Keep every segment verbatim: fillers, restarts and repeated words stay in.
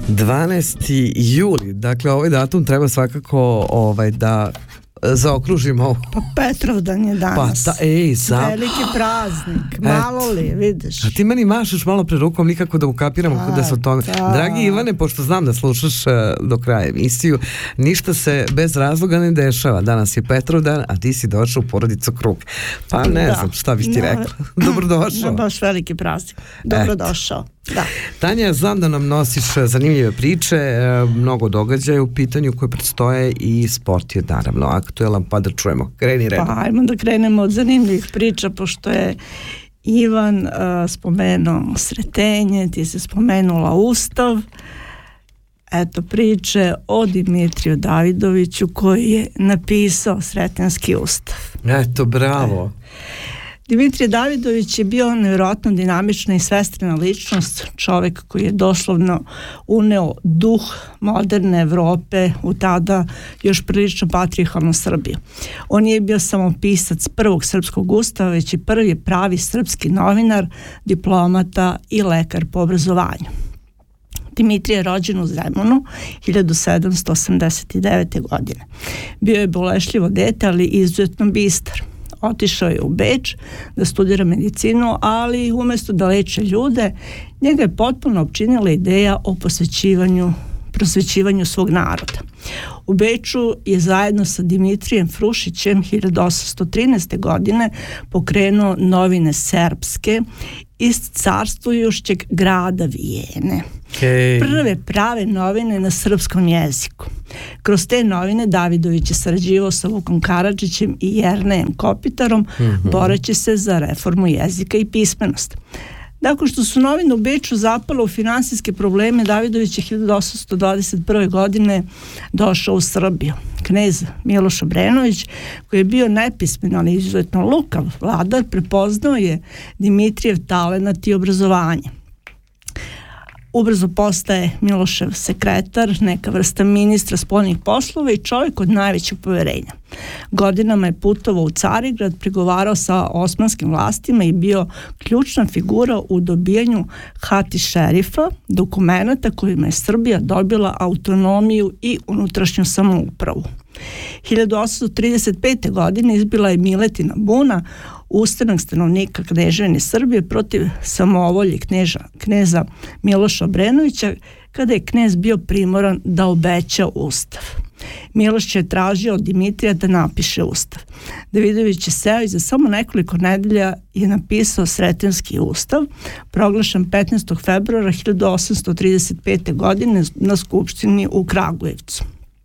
dvanaesti juli, dakle ovaj datum treba svakako ovaj da zaokružimo. Pa Petrovdan je danas. Pa ta, ej, sam. Veliki praznik. Malo li, vidiš. A ti meni mašeš malo pre rukom, nikako da ukapiramo da se o tome. Dragi Ivane, pošto znam da slušaš uh, do kraja emisiju, ništa se bez razloga ne dešava. Danas je Petrovdan, a ti si došao u porodicu Krug. Pa ne da. znam šta bih ti no, rekla. Dobrodošao. No, baš veliki praznik. Dobrodošao. Da. Tanja, znam da nam nosiš zanimljive priče, mnogo događaja u pitanju koje predstoje i sport je naravno aktuelan, pa da čujemo. Kreni redom. Pa ajmo da krenemo od zanimljivih priča, pošto je Ivan uh, spomenuo Sretenje, ti se spomenula Ustav. Eto priče o Dimitriju Davidoviću koji je napisao Sretenski ustav. Eto, bravo. E. Dimitrije Davidović je bio nevjerojatno dinamična i svestrana ličnost, čovjek koji je doslovno uneo duh moderne Evrope u tada još prilično patrijarhalnu Srbiju. On nije bio samo pisac prvog srpskog ustava, već i prvi pravi srpski novinar, diplomata i lekar po obrazovanju. Dimitrije je rođen u Zemunu hiljadu sedamsto osamdeset devete. godine. Bio je bolešljivo dete, ali izuzetno bistar. Otišao je u Beč da studira medicinu, ali umjesto da leče ljude, njega je potpuno opčinila ideja o posvećivanju, prosvećivanju svog naroda. U Beču je zajedno sa Dimitrijem Frušićem hiljadu osamsto trinaeste. godine pokrenuo novine Serbske iz carstvujušćeg grada Vijene. Hey. Prve prave novine na srpskom jeziku. Kroz te novine Davidović je sarađivao sa Vukom Karadžićem i Jernejem Kopitarom, mm-hmm. boreći se za reformu jezika i pismenost. Nakon što su novine u Beču zapale u finansijske probleme, Davidović je hiljadu osamsto dvadeset prve. godine došao u Srbiju. Knez Miloš Obrenović, koji je bio nepismen, ali izuzetno lukav vladar, prepoznao je Dimitrijev talenat i obrazovanje. Ubrzo postaje Milošev sekretar, neka vrsta ministra spoljnih poslova i čovjek od najvećeg poverenja. Godinama je putovao u Carigrad, pregovarao sa osmanskim vlastima i bio ključna figura u dobijanju hati šerifa, dokumenata kojima je Srbija dobila autonomiju i unutrašnju samoupravu. hiljadu osamsto trideset pete. godine izbila je Miletina buna, ustanak stanovnika Kneževine Srbije protiv samovolje kneža, kneza Miloša Obrenovića, kada je knez bio primoran da obeća ustav. Miloš je tražio od Dimitrija da napiše ustav. Davidović je seo i za samo nekoliko nedelja je napisao Sretenski ustav, proglašen petnaestog februara hiljadu osamsto trideset pete. godine na skupštini u Kragujevcu.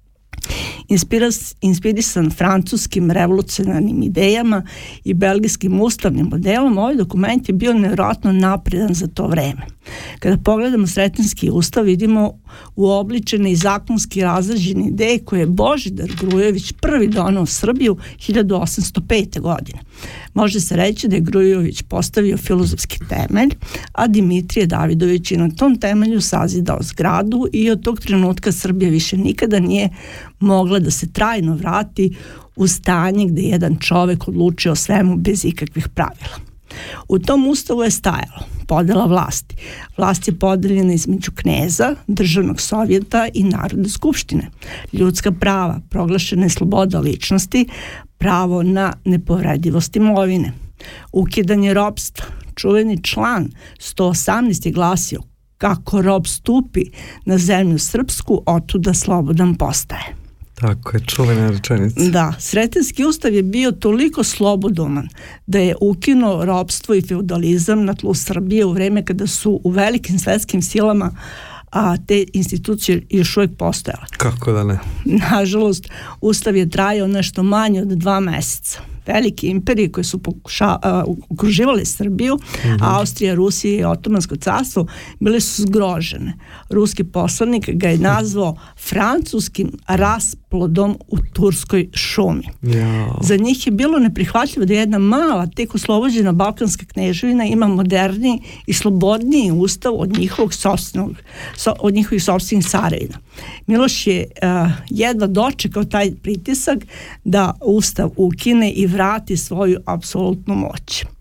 Inspiras, inspirisan francuskim revolucionarnim idejama i belgijskim ustavnim modelom, ovaj dokument je bio nevjerojatno napredan za to vreme. Kada pogledamo Sretenski ustav, vidimo uobličene i zakonski razrađene ideje koje je Božidar Grujević prvi donao u Srbiju hiljadu osamsto pete. godine. Može se reći da je Grujević postavio filozofski temelj, a Dimitrije Davidović je na tom temelju sazidao zgradu i od tog trenutka Srbija više nikada nije mogla da se trajno vrati u stanje gdje jedan čovjek odlučio o svemu bez ikakvih pravila. U tom ustavu je stajalo podela vlasti. Vlast je podeljena između kneza, državnog sovjeta i Narodne skupštine. Ljudska prava, proglašena je sloboda ličnosti, pravo na nepovredivost imovine. Ukidanje ropstva. Čuveni član sto osamnaest je glasio: kako rob stupi na zemlju srpsku, otuda slobodan postaje. Tako je, čuvena rečenica. Da, Sretenski ustav je bio toliko slobodoman da je ukinuo ropstvo i feudalizam na tlu Srbije u vreme kada su u velikim svetskim silama a te institucije još uvijek postojale. Kako da ne? Nažalost, ustav je trajao nešto manje od dva meseca. Velike imperije koje su pokuša, uh, okruživale Srbiju, mm-hmm. Austrija, Rusija i Otomansko carstvo, bile su zgrožene. Ruski poslanik ga je nazvao francuskim rasplodom u turskoj šumi. Yeah. Za njih je bilo neprihvatljivo da jedna mala, tek oslobođena balkanska kneževina ima moderniji i slobodniji ustav od njihovog sopstvenog, so, od njihovih sopstvenih carevina. Miloš je uh, jedva dočekao taj pritisak da ustav ukine i vrati svoju apsolutnu moć.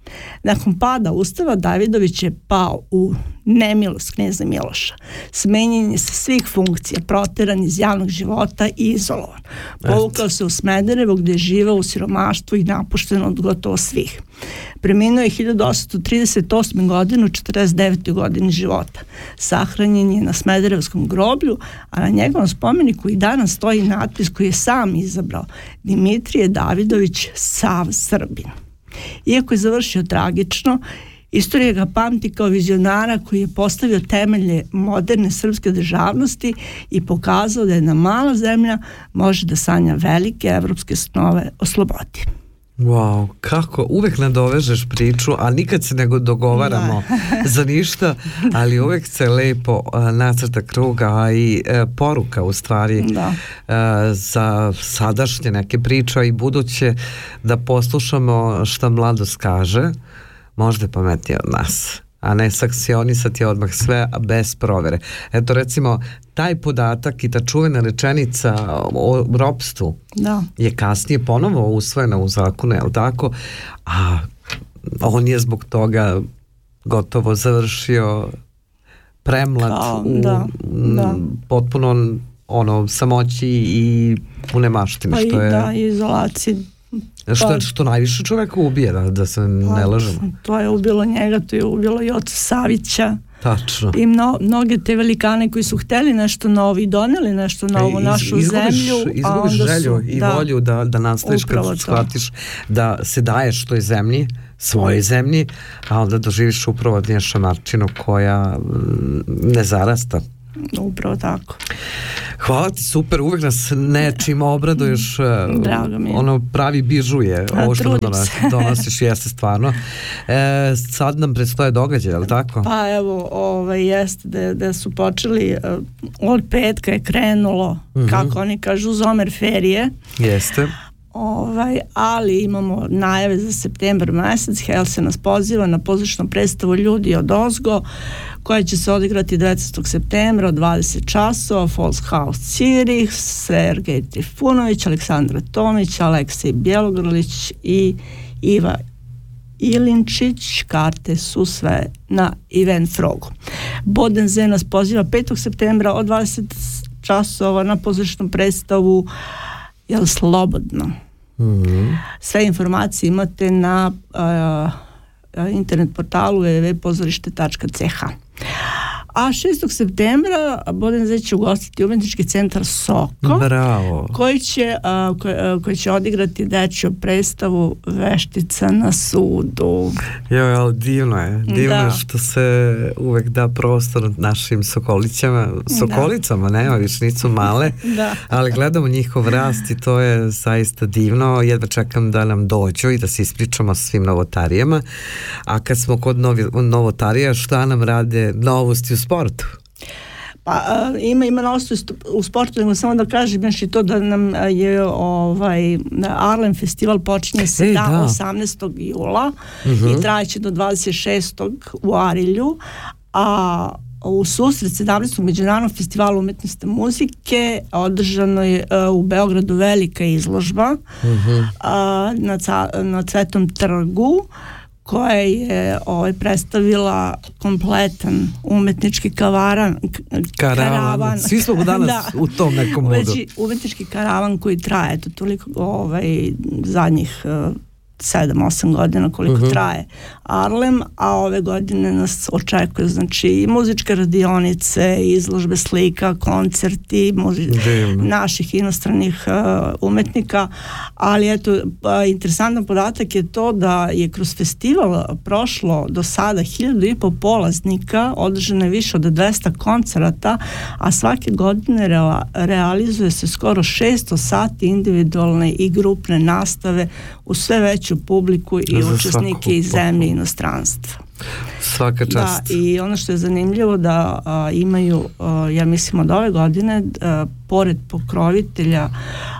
Nakon pada Ustava Davidović je pao u nemilost kneza Miloša. Smenjen je sa svih funkcija, proteran iz javnog života i izolovan. Povukao se u Smederevo gdje je živeo u siromaštvu i napušten od gotovo svih. Preminuo je hiljadu osamsto trideset osme. godine u četrdeset devetoj godini života. Sahranjen je na Smederevskom groblju, a na njegovom spomeniku i danas stoji natpis koji je sam izabrao: Dimitrije Davidović, sav Srbin. Iako je završio tragično, istorija ga pamti kao vizionara koji je postavio temelje moderne srpske državnosti i pokazao da jedna mala zemlja može da sanja velike evropske snove o slobodi. Wow, kako uvek nadovežeš priču, a nikad se nego dogovaramo za ništa, ali uvek se lepo uh, nacrta kruga, a i uh, poruka u stvari uh, za sadašnje neke priče i buduće, da poslušamo šta mladost kaže, možda je pametnije od nas, a ne saksionisati odmah sve bez provere. Eto, recimo, taj podatak i ta čuvena rečenica o ropstvu da. je kasnije ponovo usvojena u zakonu, je li tako? A on je zbog toga gotovo završio premlat Kao, u da, da. potpuno ono, samoći i u nemaštini. Pa što i je... da, izolaciji. Što, pa, što najviše čoveka ubije, da, da se pa, ne lažemo. To je ubilo njega, to je ubilo i oca Savića. Tačno. I mno, mnoge te velikane koji su hteli nešto novo i doneli nešto novo u našu Iz, zemlju. Izgubiš želju su, i da, volju da, da nastaviš kad shvatiš da se daješ toj zemlji, svojoj zemlji, a onda doživiš upravo Nješa Marčinu koja ne zarasta. Upravo tako. Hvala ti, super, uvek nas nečim obraduješ. Drago mi je. Ono pravi bižuje, ovo što donos, donosiš, jeste stvarno. E, sad nam predstoje događaj, je li tako? Pa evo, ovaj, jeste da, da su počeli, od petka je krenulo, mm-hmm. kako oni kažu, zomer ferije. Jeste. Ovaj, ali imamo najave za septembar mesec. Hel se nas poziva na pozorišnu predstavu Ljudi od ozgo, koja će se odigrati devetnaestog septembra od dvadeset časova, Volkshaus Cirih, Sergej Trifunović, Aleksandra Tomić, Aleksej Bjelogrlić i Iva Ilinčić. Karte su sve na Event Frogu. Bodenze nas poziva petog septembra od dvadeset časova na pozorišnu predstavu Jel slobodno. Mm-hmm. Sve informacije imate na uh, internet portalu w w w tačka pozorište tačka c h. A šestog septembra Bodenze će ugostiti umetnički centar Soko. Bravo. Koji će, uh, koji, uh, koji će odigrati dečju predstavu Veštica na sudu. Jo, ali divno je. Divno je što se uvek da prostor našim sokolićama, sokolicama, da. ne, više nisu male, da. ali gledamo njihov rast i to je zaista divno. Jedva čekam da nam dođu i da se ispričamo s svim novotarijama. A kad smo kod novi, novotarija, šta nam rade novosti u sportu? Pa ima ima novosti u sportu, nego samo da kažem još i to da nam je ovaj Arlem festival počinje se da osamnaestog jula uh-huh. i trajeće do dvadeset šestog u Arilju, a u susret sedamnaestog međunarodnog festivala umetnosti muzike održano je uh, u Beogradu velika izložba uh-huh. uh, na, ca, na Cvetom trgu, koja je ovaj, predstavila kompletan umetnički kavaran, k- karavan. karavan. Svi smo danas da. u tom nekom modu. Umetnički karavan koji traje to toliko ovaj, zadnjih uh, sedam osam godina koliko uh-huh. traje Arlem, a ove godine nas očekuje znači i muzičke radionice, izložbe slika, koncerti muzi- naših inostranih uh, umetnika, ali eto pa, interesantan podatak je to da je kroz festival prošlo do sada hiljadu i po polaznika, održano je više od dvesta koncerata, a svake godine rea- realizuje se skoro šesto sati individualne i grupne nastave u sve veću publiku i za učesnike iz zemlje i inostranstva. Svaka čast. Da, i ono što je zanimljivo da a, imaju, a, ja mislim od ove godine, a, pored pokrovitelja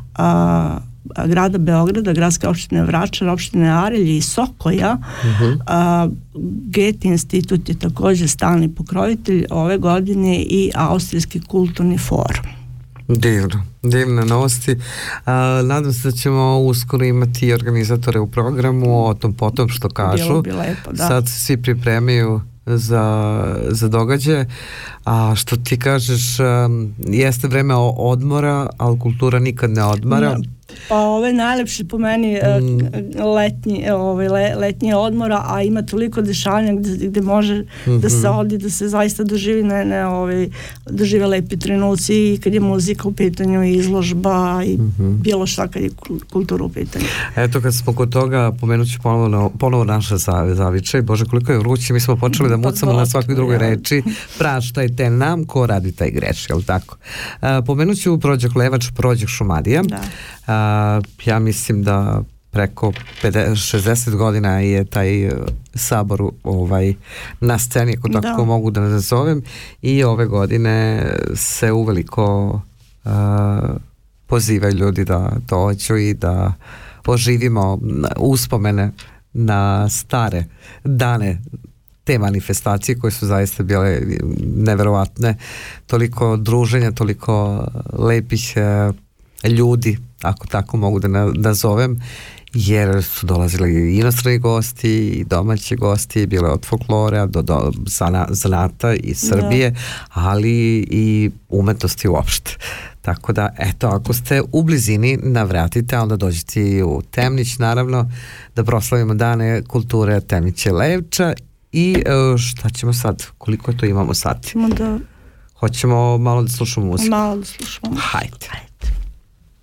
a, a, grada Beograda, gradske opštine Vračar, opštine Arilje i Sokoja, uh-huh. a, Goethe institut je također stalni pokrovitelj ove godine i Austrijski kulturni forum. Divno, divne novosti. A, nadam se da ćemo uskoro imati organizatore u programu, o tom potom što kažu. Bilo bi lepo, da. Sad svi pripremaju za, za događaje, a što ti kažeš, um, jeste vreme odmora, ali kultura nikad ne odmara. No. Pa ove najlepše po meni mm. letnji, ove, letnji odmora, a ima toliko dešavanja gde, gde može mm-hmm. da se odi, da se zaista doživi ne, ne, ove, dožive lepi trenuci i kad je muzika u pitanju i izložba i mm-hmm. bilo šta kad je kultura u pitanju. Eto, kad smo kod toga, pomenut ću ponovo, ponovo naše zavičaj. Bože, koliko je vruće, mi smo počeli da mucamo na svakoj drugoj ja. reči. Praštajte nam, ko radi taj greš, jel tako? A, pomenut ću Prođak Levač, Prođak Šumadija. Da. A, ja mislim da preko pedeset, šezdeset godina je taj uh, sabor ovaj, na sceni, ako tako da. mogu da nazovem, i ove godine se uveliko uh, pozivaju ljudi da dođu i da oživimo uspomene na stare dane te manifestacije koje su zaista bile neverovatne, toliko druženja, toliko lepih uh, ljudi, ako tako mogu da nazovem, jer su dolazili i inostrani gosti i domaći gosti, bile od folklora do, do zanata iz Srbije, da. ali i umetnosti uopšte. Tako da, eto, ako ste u blizini, navratite, onda dođete u Temnić, naravno, da proslavimo dane kulture Temnića Levča. I šta ćemo sad? Koliko to imamo sati? Da. Hoćemo malo da slušamo muziku? Malo da slušamo. Hajde.